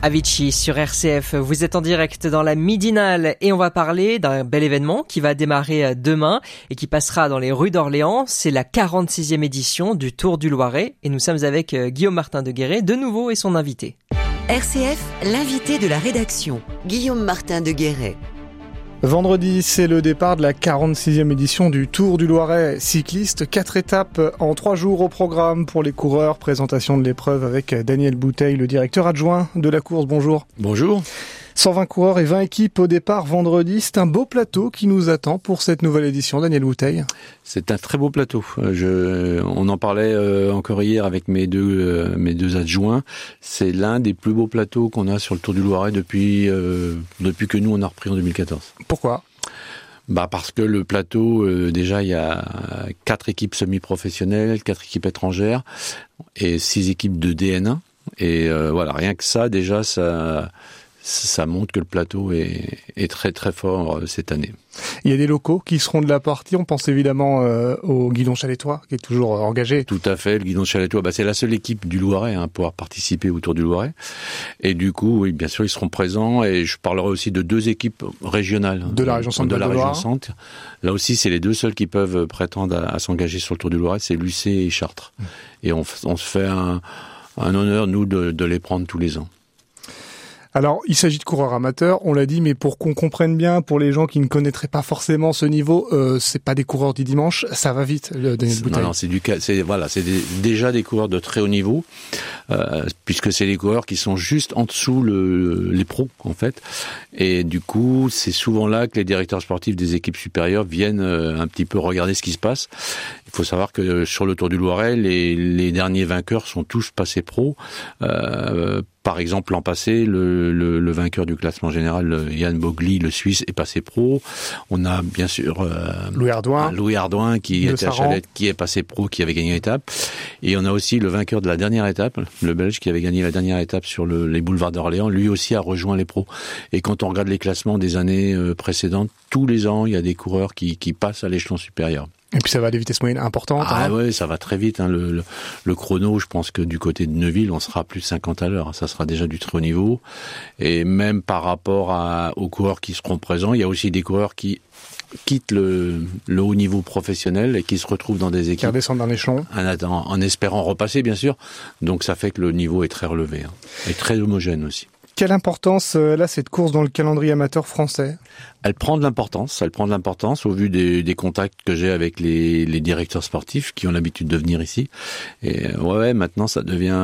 Avicii sur RCF, vous êtes en direct dans la Midinale et on va parler d'un bel événement qui va démarrer demain et qui passera dans les rues d'Orléans. C'est la 46e édition du Tour du Loiret et nous sommes avec Guillaume Martin de Guéret de nouveau et son invité. RCF, l'invité de la rédaction, Guillaume Martin de Guéret. Vendredi, c'est le départ de la 46e édition du Tour du Loiret cycliste. 4 étapes en 3 jours au programme pour les coureurs. Présentation de l'épreuve avec Daniel Bouteille, le directeur adjoint de la course. Bonjour. Bonjour. 120 coureurs et 20 équipes au départ vendredi. C'est un beau plateau qui nous attend pour cette nouvelle édition. Daniel Bouteille. C'est un très beau plateau. On en parlait encore hier avec mes deux adjoints. C'est l'un des plus beaux plateaux qu'on a sur le Tour du Loiret depuis que nous on a repris en 2014. Pourquoi ? Parce que le plateau, déjà il y a 4 équipes semi-professionnelles, 4 équipes étrangères et 6 équipes de DN1. Et voilà, rien que ça, déjà ça montre que le plateau est très très fort cette année. Il y a des locaux qui seront de la partie. On pense évidemment au Guidon Chalettois qui est toujours engagé. Tout à fait, le Guidon Chalettois, c'est la seule équipe du Loiret à pouvoir participer au Tour du Loiret. Et du coup, oui, bien sûr, ils seront présents. Et je parlerai aussi de 2 équipes régionales de la région centre. Là aussi, c'est les 2 seuls qui peuvent prétendre à s'engager sur le Tour du Loiret, c'est Lucé et Chartres. Et on se fait un honneur, nous, de les prendre tous les ans. Alors, il s'agit de coureurs amateurs, on l'a dit, mais pour qu'on comprenne bien, pour les gens qui ne connaîtraient pas forcément ce niveau, c'est pas des coureurs du dimanche, ça va vite, Daniel Bouteille. Non, c'est déjà des coureurs de très haut niveau, puisque c'est des coureurs qui sont juste en dessous les pros, en fait. Et du coup, c'est souvent là que les directeurs sportifs des équipes supérieures viennent un petit peu regarder ce qui se passe. Il faut savoir que sur le Tour du Loiret, les derniers vainqueurs sont tous passés pros. Par exemple, l'an passé, le vainqueur du classement général, Yann Bogli, le Suisse, est passé pro. On a bien sûr Louis Ardouin qui était à Chalette, qui est passé pro, qui avait gagné l'étape. Et on a aussi le vainqueur de la dernière étape, le Belge, qui avait gagné la dernière étape sur les boulevards d'Orléans. Lui aussi a rejoint les pros. Et quand on regarde les classements des années précédentes, tous les ans, il y a des coureurs qui passent à l'échelon supérieur. Et puis ça va à des vitesses moyennes importantes. Ouais, ça va très vite. Le chrono, je pense que du côté de Neuville, on sera à plus de 50 à l'heure. Ça sera déjà du très haut niveau. Et même par rapport aux coureurs qui seront présents, il y a aussi des coureurs qui quittent le haut niveau professionnel et qui se retrouvent dans des équipes. Qui redescendent d'un échelon. En espérant repasser, bien sûr. Donc ça fait que le niveau est très relevé. Et très homogène aussi. Quelle importance, là, cette course dans le calendrier amateur français ? Elle prend de l'importance au vu des contacts que j'ai avec les directeurs sportifs qui ont l'habitude de venir ici. Et maintenant ça devient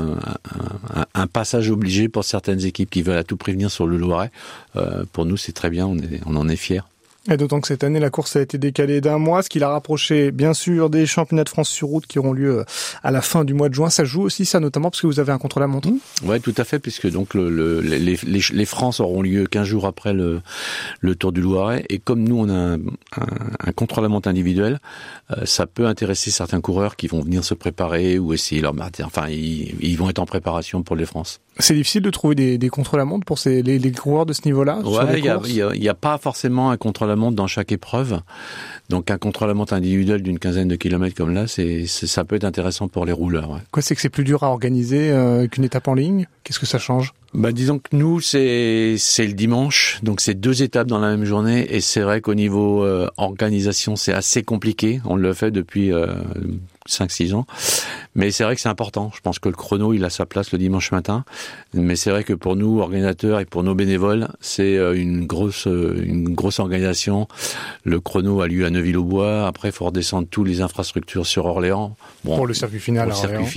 un passage obligé pour certaines équipes qui veulent à tout prix venir sur le Loiret. Pour nous, c'est très bien, on en est fiers. Et d'autant que cette année, la course a été décalée d'un mois, ce qui l'a rapproché, bien sûr, des championnats de France sur route qui auront lieu à la fin du mois de juin. Ça joue aussi, ça, notamment, parce que vous avez un contre-la-montre. Ouais, tout à fait, puisque donc les France auront lieu 15 jours après le Tour du Loiret. Et comme nous, on a un contre-la-montre individuel, ça peut intéresser certains coureurs qui vont venir se préparer ou essayer leur matière. Enfin, ils vont être en préparation pour les France. C'est difficile de trouver des contre-la-montre pour les coureurs de ce niveau-là. Ouais, il y a pas forcément un contre-la-montre dans chaque épreuve. Donc un contre-la-montre individuel d'une quinzaine de kilomètres comme là, ça peut être intéressant pour les rouleurs. Ouais. Quoi, c'est que c'est plus dur à organiser qu'une étape en ligne ? Qu'est-ce que ça change ? Disons que nous, c'est le dimanche, donc c'est 2 étapes dans la même journée, et c'est vrai qu'au niveau organisation, c'est assez compliqué. On le fait depuis 5-6 ans. Mais c'est vrai que c'est important. Je pense que le chrono, il a sa place le dimanche matin. Mais c'est vrai que pour nous, organisateurs, et pour nos bénévoles, c'est une grosse organisation. Le chrono a lieu à Neuville-aux-Bois. Après, il faut redescendre toutes les infrastructures sur Orléans. Pour le circuit final.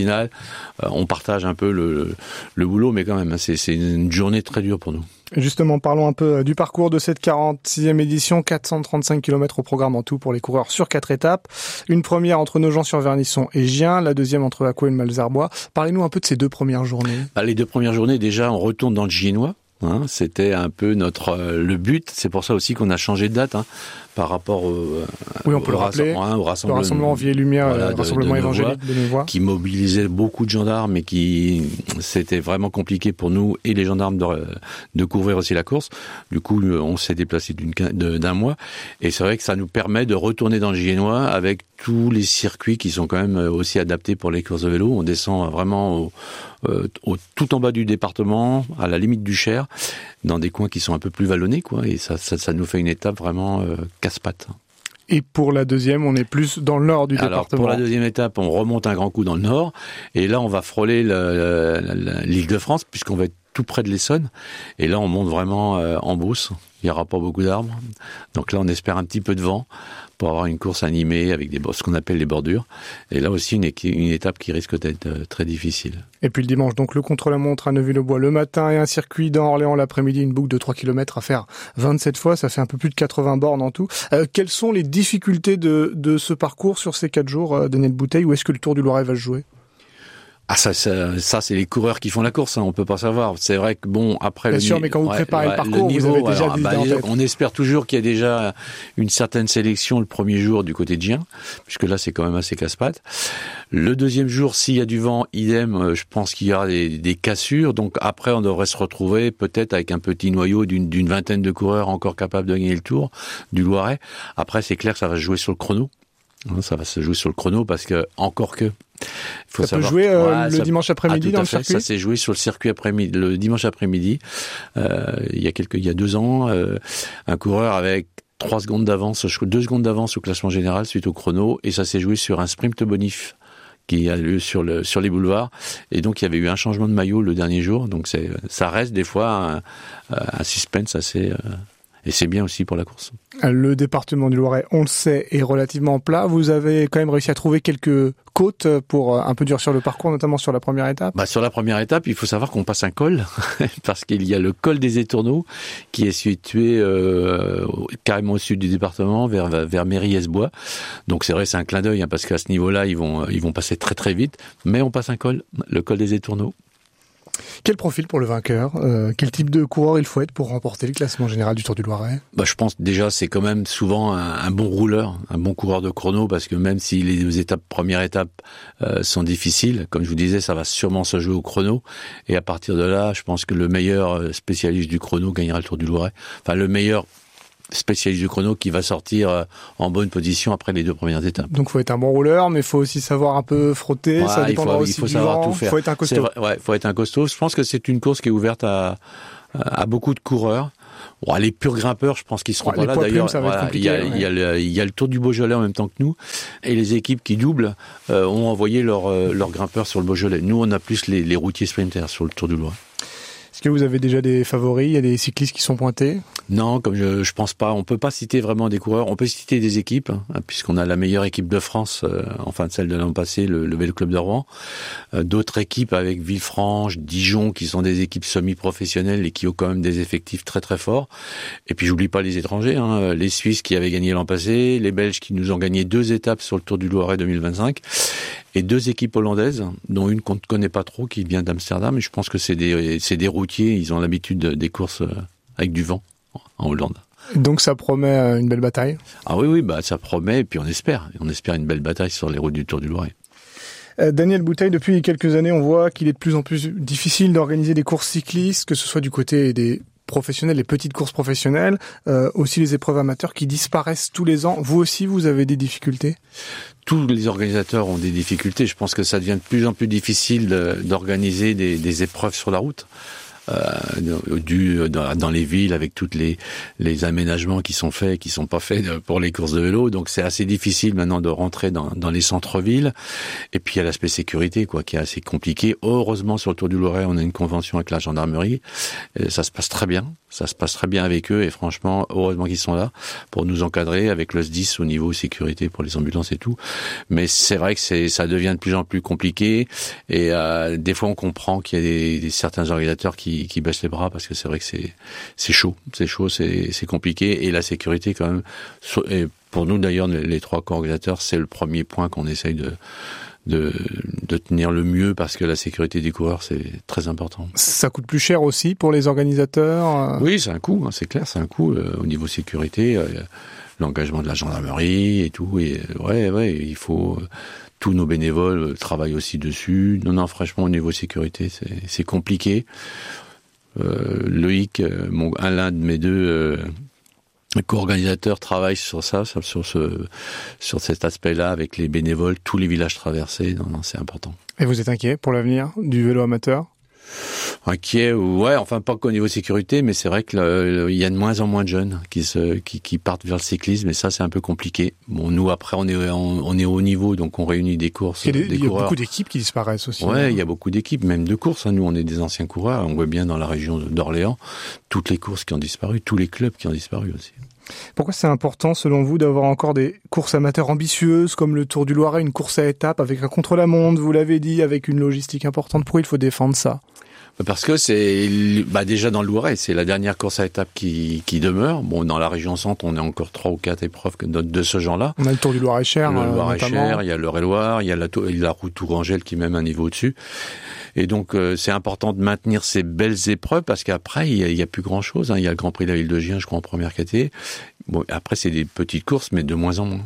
On partage un peu le boulot, mais quand même, c'est une journée très dure pour nous. Justement, parlons un peu du parcours de cette 46e édition. 435 km au programme en tout pour les coureurs sur 4 étapes. Une première entre Nogent-sur-Vernisson et Gien, la deuxième entre Acquoy et Malzarbois. Parlez-nous un peu de ces 2 premières journées. Les 2 premières journées, déjà, on retourne dans le Giennois. C'était un peu le but. C'est pour ça aussi qu'on a changé de date, par rapport on peut le rappeler, au rassemblement Vie et Lumière, rassemblement évangélique de Nevoy, qui mobilisait beaucoup de gendarmes et qui c'était vraiment compliqué pour nous et les gendarmes de couvrir aussi la course. Du coup, on s'est déplacé d'un mois, et c'est vrai que ça nous permet de retourner dans le Giennois avec tous les circuits qui sont quand même aussi adaptés pour les courses de vélo. On descend vraiment tout en bas du département, à la limite du Cher, dans des coins qui sont un peu plus vallonnés, quoi. Et ça nous fait une étape vraiment casse-pattes. Et pour la deuxième, on est plus dans le nord du département. Alors pour la deuxième étape, on remonte un grand coup dans le nord, et là on va frôler l'Île-de-France, puisqu'on va être tout près de l'Essonne, et là on monte vraiment en brousse. Il n'y aura pas beaucoup d'arbres, donc là on espère un petit peu de vent pour avoir une course animée avec ce qu'on appelle les bordures. Et là aussi une étape qui risque d'être très difficile. Et puis le dimanche, donc le contre-la-montre à Neuville-aux-Bois le matin et un circuit dans Orléans l'après-midi, une boucle de 3 km à faire 27 fois, ça fait un peu plus de 80 bornes en tout. Quelles sont les difficultés de ce parcours sur ces 4 jours, Daniel Bouteille? Où est-ce que le Tour du Loiret va se jouer? Ah ça c'est les coureurs qui font la course, hein, on peut pas savoir. C'est vrai que bon, après bien sûr, mais quand vous préparez le parcours, vous avez déjà des idées en tête. On espère toujours qu'il y a déjà une certaine sélection le premier jour du côté de Gien, puisque là c'est quand même assez casse-pattes. Le deuxième jour, s'il y a du vent, idem, je pense qu'il y aura des cassures. Donc après, on devrait se retrouver peut-être avec un petit noyau d'une vingtaine de coureurs encore capables de gagner le Tour du Loiret. Après, c'est clair que ça va se jouer sur le chrono. Ça va se jouer sur le chrono parce que ça peut jouer le dimanche après-midi dans le circuit. Ça s'est joué sur le circuit après-midi, le dimanche après-midi. Il y a 2 ans, un coureur avec 2 secondes d'avance au classement général suite au chrono, et ça s'est joué sur un sprint bonif qui a lieu sur les boulevards, et donc il y avait eu un changement de maillot le dernier jour, donc ça reste des fois un suspense assez et c'est bien aussi pour la course. Le département du Loiret, on le sait, est relativement plat. Vous avez quand même réussi à trouver quelques côtes pour un peu durcir le parcours, notamment sur la première étape. Sur la première étape, il faut savoir qu'on passe un col, parce qu'il y a le col des Étourneaux, qui est situé carrément au sud du département, vers Méry-Esbois. Donc c'est vrai, c'est un clin d'œil, parce qu'à ce niveau-là, ils vont passer très très vite, mais on passe un col, le col des Étourneaux. Quel profil pour le vainqueur? Quel type de coureur il faut être pour remporter le classement général du Tour du Loiret? Je pense déjà c'est quand même souvent un bon rouleur, un bon coureur de chrono, parce que même si les premières étapes sont difficiles, comme je vous disais, ça va sûrement se jouer au chrono, et à partir de là, je pense que le meilleur spécialiste du chrono gagnera le Tour du Loiret. Enfin, le meilleur spécialiste du chrono qui va sortir en bonne position après les 2 premières étapes. Donc faut être un bon rouleur, mais faut aussi savoir un peu frotter, ça dépendra aussi du vent. Tout faire. Faut être un costaud. Faut être un costaud. Je pense que c'est une course qui est ouverte à beaucoup de coureurs. Les purs grimpeurs, je pense qu'ils seront pas là. D'ailleurs, il y a le Tour du Beaujolais en même temps que nous, et les équipes qui doublent ont envoyé leurs grimpeurs sur le Beaujolais. Nous, on a plus les routiers sprinters sur le Tour du Loiret. Est-ce que vous avez déjà des favoris? Il y a des cyclistes qui sont pointés? Non, comme je pense pas. On peut pas citer vraiment des coureurs. On peut citer des équipes, puisqu'on a la meilleure équipe de France, enfin celle de l'an passé, le Vélo Club de Rouen. D'autres équipes avec Villefranche, Dijon, qui sont des équipes semi-professionnelles et qui ont quand même des effectifs très très forts. Et puis j'oublie pas les étrangers, les Suisses qui avaient gagné l'an passé, les Belges qui nous ont gagné 2 étapes sur le Tour du Loiret 2025, et 2 équipes hollandaises, dont une qu'on ne connaît pas trop, qui vient d'Amsterdam. Et je pense que c'est des routiers. Ils ont l'habitude des courses avec du vent en Hollande. Donc ça promet une belle bataille? Ah oui, ça promet, et puis on espère une belle bataille sur les routes du Tour du Loiret. Daniel Bouteille, depuis quelques années, on voit qu'il est de plus en plus difficile d'organiser des courses cyclistes, que ce soit du côté des professionnels, les petites courses professionnelles, aussi les épreuves amateurs qui disparaissent tous les ans. Vous aussi, vous avez des difficultés? Tous les organisateurs ont des difficultés. Je pense que ça devient de plus en plus difficile d'organiser des épreuves sur la route. Dans les villes, avec toutes les aménagements qui sont faits et qui sont pas faits pour les courses de vélo. Donc c'est assez difficile maintenant de rentrer dans les centres-villes. Et puis il y a l'aspect sécurité, qui est assez compliqué. Heureusement, sur le Tour du Loiret, on a une convention avec la gendarmerie. Et ça se passe très bien. Ça se passe très bien avec eux, et franchement, heureusement qu'ils sont là pour nous encadrer avec le SDIS au niveau sécurité pour les ambulances et tout. Mais c'est vrai que ça devient de plus en plus compliqué, et des fois on comprend qu'il y a certains organisateurs qui baissent les bras, parce que c'est vrai que c'est chaud, c'est compliqué, et la sécurité quand même. Et pour nous d'ailleurs, les 3 co-organisateurs, c'est le premier point qu'on essaye de tenir le mieux, parce que la sécurité des coureurs, c'est très important. Ça coûte plus cher aussi pour les organisateurs? Oui, c'est un coût, c'est clair, c'est un coût au niveau sécurité. l'engagement de la gendarmerie et tout. Et ouais, il faut... tous nos bénévoles travaillent aussi dessus. Non, franchement, au niveau sécurité, c'est compliqué. Loïc, l'un de mes deux co-organisateurs, travaille sur ça, sur cet aspect-là, avec les bénévoles, tous les villages traversés. Non, c'est important. Et vous êtes inquiet pour l'avenir du vélo amateur ? Inquiet, ouais, enfin pas qu'au niveau sécurité, mais c'est vrai qu'il y a de moins en moins de jeunes qui partent vers le cyclisme, et ça c'est un peu compliqué. Bon, nous après on est au haut niveau, donc on réunit des courses, il y a beaucoup d'équipes qui disparaissent aussi. Ouais, il y a beaucoup d'équipes, même de courses. Nous on est des anciens coureurs, on voit bien dans la région d'Orléans toutes les courses qui ont disparu, tous les clubs qui ont disparu aussi. Pourquoi c'est important, selon vous, d'avoir encore des courses amateurs ambitieuses, comme le Tour du Loiret, une course à étapes avec un contre-la-montre, vous l'avez dit, avec une logistique importante? Pourquoi il faut défendre ça? Parce que c'est déjà dans le Loiret, c'est la dernière course à étapes qui demeure. Bon, dans la région centre, on a encore 3 ou 4 épreuves de ce genre-là. On a le Tour du Loiret-Cher, le Loiret-Cher, il y a l'Eure-et-Loire, il y a la route Tourangelle qui est même un niveau au-dessus. Et donc c'est important de maintenir ces belles épreuves, parce qu'après il y a plus grand-chose. Il y a le Grand Prix de la Ville de Gien, je crois, en première catégorie. Bon, après c'est des petites courses, mais de moins en moins.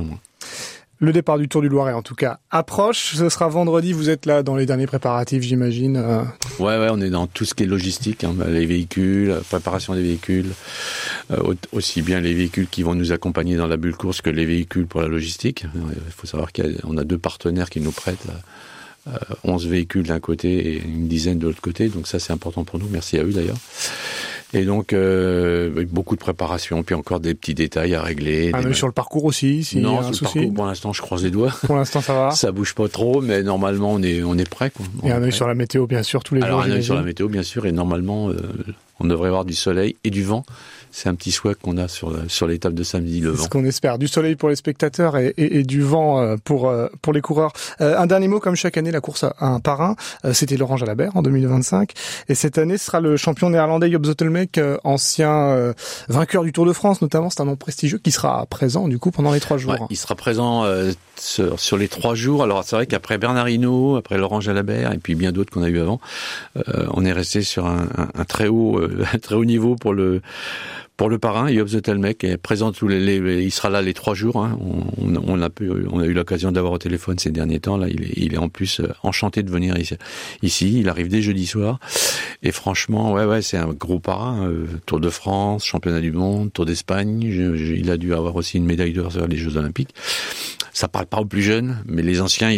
Le départ du Tour du Loiret, en tout cas, approche. Ce sera vendredi. Vous êtes là dans les derniers préparatifs, j'imagine. Ouais, on est dans tout ce qui est logistique, les véhicules, la préparation des véhicules, aussi bien les véhicules qui vont nous accompagner dans la bulle course que les véhicules pour la logistique. Il faut savoir qu'on a 2 partenaires qui nous prêtent 11 véhicules d'un côté et une dizaine de l'autre côté. Donc ça, c'est important pour nous. Merci à eux d'ailleurs. Et donc, beaucoup de préparation, puis encore des petits détails à régler. Sur le parcours aussi, s'il y a un souci. Sur le parcours, pour l'instant, je croise les doigts. Pour l'instant, ça va. Ça bouge pas trop, mais normalement, on est prêt, quoi. Et un œil sur la météo, bien sûr, tous les jours. Alors, un œil sur la météo, bien sûr, et normalement, on devrait avoir du soleil et du vent. C'est un petit souhait qu'on a sur l'étape de samedi, le vent. C'est ce qu'on espère. Du soleil pour les spectateurs et du vent pour les coureurs. Un dernier mot, comme chaque année, la course a un parrain. C'était Laurent Jalabert en 2025. Et cette année, ce sera le champion néerlandais Joop Zoetemelk, ancien vainqueur du Tour de France, notamment. C'est un nom prestigieux qui sera présent, du coup, pendant les 3 jours. Ouais, il sera présent sur les 3 jours. Alors, c'est vrai qu'après Bernard Hinault, après Laurent Jalabert, et puis bien d'autres qu'on a eu avant, on est resté sur un très haut niveau pour le parrain. Joop Zoetemelk est présent il sera là les 3 jours. On a eu l'occasion d'avoir au téléphone ces derniers temps. Là, il est en plus enchanté de venir ici. Il arrive dès jeudi soir. Et franchement, ouais, c'est un gros parrain. Tour de France, championnat du monde, Tour d'Espagne. Il a dû avoir aussi une médaille d'or sur les Jeux Olympiques. Ça parle pas aux plus jeunes, mais les anciens,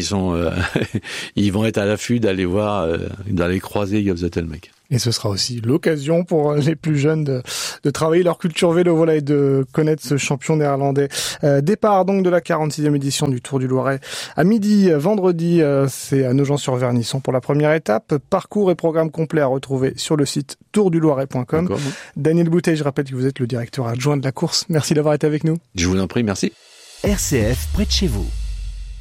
ils vont être à l'affût d'aller croiser Joop Zoetemelk. Et ce sera aussi l'occasion pour les plus jeunes de travailler leur culture vélo, voilà, et de connaître ce champion néerlandais. Départ donc de la 46e édition du Tour du Loiret à midi, vendredi, c'est à Nogent-sur-Vernisson pour la première étape. Parcours et programme complet à retrouver sur le site tourduloiret.com. D'accord. Daniel Bouteille, je rappelle que vous êtes le directeur adjoint de la course. Merci d'avoir été avec nous. Je vous en prie, merci. RCF près de chez vous.